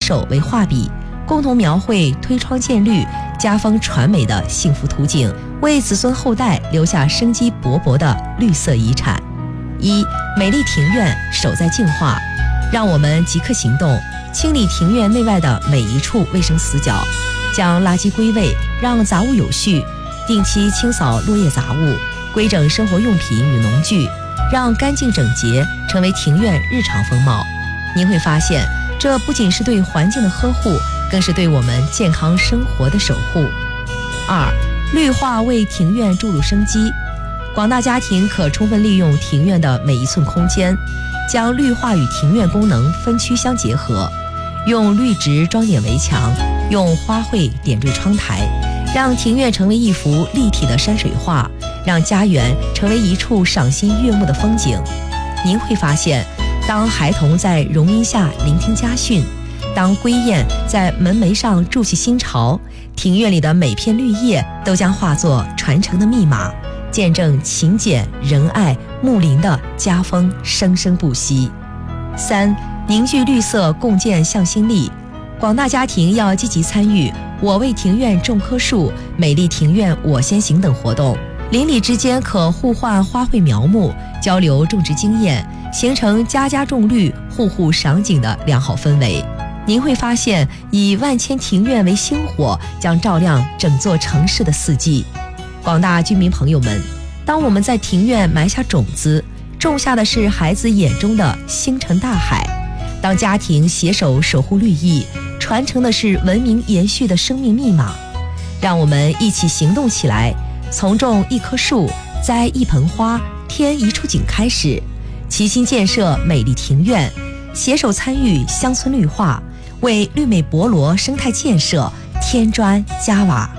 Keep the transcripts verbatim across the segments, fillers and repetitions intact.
手为画笔，共同描绘推窗见绿、家风传美的幸福图景，为子孙后代留下生机勃勃的绿色遗产。一、美丽庭院守在净化，让我们即刻行动，清理庭院内外的每一处卫生死角，将垃圾归位，让杂物有序，定期清扫落叶杂物，规整生活用品与农具，让干净整洁成为庭院日常风貌。您会发现，这不仅是对环境的呵护，更是对我们健康生活的守护。二、绿化为庭院注入生机，广大家庭可充分利用庭院的每一寸空间，将绿化与庭院功能分区相结合，用绿植装点围墙，用花卉点缀窗台，让庭院成为一幅立体的山水画，让家园成为一处赏心悦目的风景。您会发现，当孩童在榕荫下聆听家训，当归雁在门楣上筑起新巢，庭院里的每片绿叶都将化作传承的密码，见证勤俭仁爱睦邻的家风生生不息。三、凝聚绿色，共建向心力，广大家庭要积极参与我为庭院种棵树、美丽庭院我先行等活动，邻里之间可互换花卉苗木，交流种植经验，形成家家种绿、户户赏景的良好氛围。您会发现，以万千庭院为星火，将照亮整座城市的四季。广大居民朋友们，当我们在庭院埋下种子，种下的是孩子眼中的星辰大海；当家庭携手守护绿意，传承的是文明延续的生命密码。让我们一起行动起来，从种一棵树、栽一盆花、添一处景开始，齐心建设美丽庭院，携手参与乡村绿化，为绿美博罗生态建设添砖加瓦。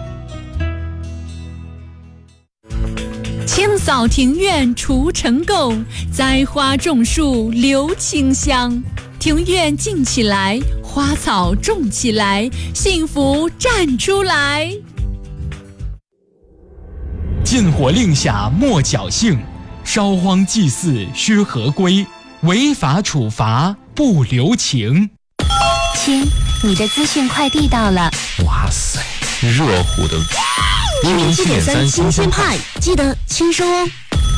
清扫庭院除尘垢，栽花种树留清香。庭院静起来，花草种起来，幸福站出来。 禁火令下莫侥幸，烧荒祭祀须合规，违法处罚不留情。 亲，你的资讯快递到了。 哇塞，热乎的一零七点三新鲜派，记得签收哦。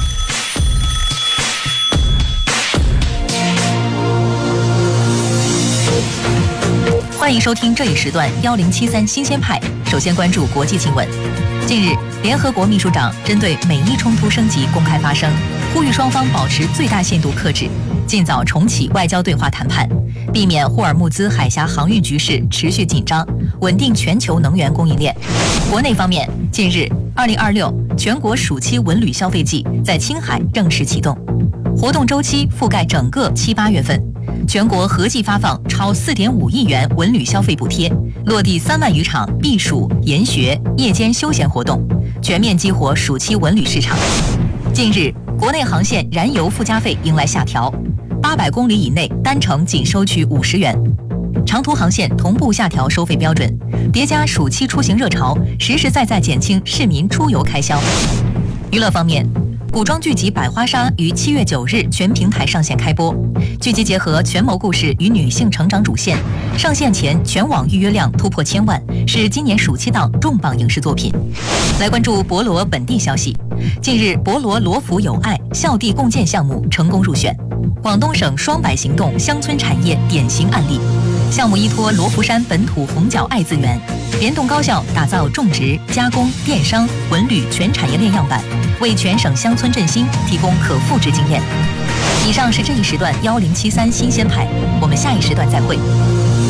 欢迎收听这一时段幺零七三新鲜派。首先关注国际新闻。近日，联合国秘书长针对美伊冲突升级公开发声，呼吁双方保持最大限度克制，尽早重启外交对话谈判，避免霍尔木兹海峡航运局势持续紧张，稳定全球能源供应链。国内方面，近日，二零二六全国暑期文旅消费季在青海正式启动，活动周期覆盖整个七八月份。全国合计发放超四点五亿元文旅消费补贴，落地三万余场避暑、研学、夜间休闲活动，全面激活暑期文旅市场。近日，国内航线燃油附加费迎来下调，八百公里以内单程仅收取五十元，长途航线同步下调收费标准，叠加暑期出行热潮，实实在在减轻市民出游开销。娱乐方面，古装剧集《百花杀》于七月九日全平台上线开播。剧集结合权谋故事与女性成长主线，上线前全网预约量突破千万，是今年暑期档重磅影视作品。来关注博罗本地消息。近日，博罗罗浮有爱校地共建项目成功入选，广东省双百行动乡村产业典型案例。项目依托罗浮山本土红角爱资源，联动高校打造种植、加工、电商、文旅全产业链样板，为全省乡村振兴提供可复制经验。以上是这一时段幺零七三新鲜派，我们下一时段再会。